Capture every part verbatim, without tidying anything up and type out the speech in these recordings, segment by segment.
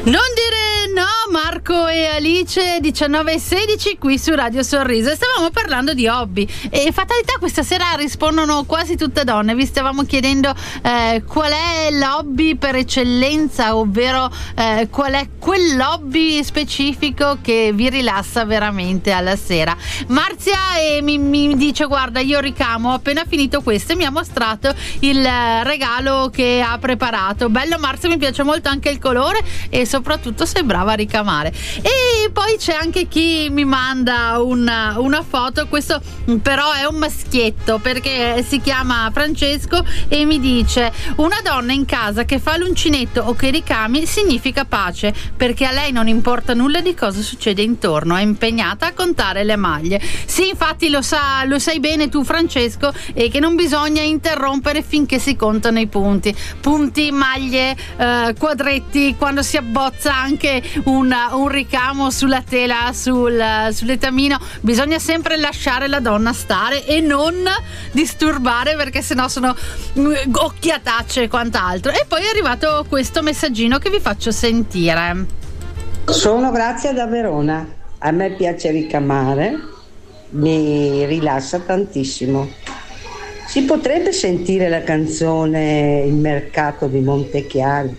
Non dire no, Marco e Alice, diciannove e sedici qui su Radio Sorriso. Stavamo parlando di hobby e fatalità questa sera rispondono quasi tutte donne. Vi stavamo chiedendo eh, qual è l'hobby per eccellenza, ovvero eh, qual è quell'hobby specifico che vi rilassa veramente alla sera. Marzia e mi, mi dice: guarda, io ricamo, ho appena finito questo, e mi ha mostrato il regalo che ha preparato. Bello Marzia, mi piace molto anche il colore e soprattutto sei brava a ricamare. E poi c'è anche chi mi manda una, una foto, questo però è un maschietto perché si chiama Francesco e mi dice: una donna in casa che fa l'uncinetto o che ricami significa pace, perché a lei non importa nulla di cosa succede intorno, è impegnata a contare le maglie. Sì, infatti lo sa, lo sai bene tu Francesco, e che non bisogna interrompere finché si contano i punti punti, maglie, eh, quadretti, quando si abbozza anche un, un ricamo sulla tela, sul, sull'etamino, bisogna sempre lasciare la donna stare e non disturbare, perché sennò sono occhiatacce e quant'altro. E poi è arrivato questo messaggino che vi faccio sentire. Sono Grazia da Verona, a me piace ricamare, mi rilassa tantissimo. Si potrebbe sentire la canzone Il mercato di Montechiari.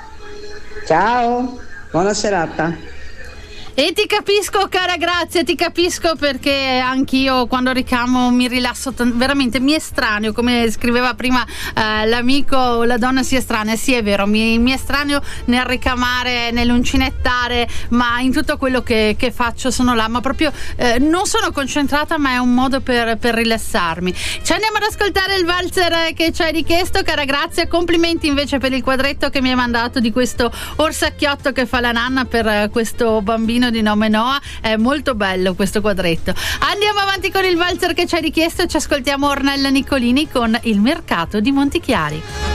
Ciao, buona serata. E ti capisco, cara Grazia, ti capisco, perché anch'io quando ricamo mi rilasso t- veramente, mi estraneo, come scriveva prima eh, l'amico, la donna si estranea. Sì, è vero, mi, mi estraneo nel ricamare, nell'uncinettare, ma in tutto quello che, che faccio sono là, ma proprio eh, non sono concentrata, ma è un modo per, per rilassarmi. Ci andiamo ad ascoltare il valzer che ci hai richiesto, cara Grazia. Complimenti invece per il quadretto che mi hai mandato di questo orsacchiotto che fa la nanna per questo bambino di nome Noah. È molto bello questo quadretto. Andiamo avanti con il valzer che ci hai richiesto e ci ascoltiamo Ornella Nicolini con Il mercato di Montichiari.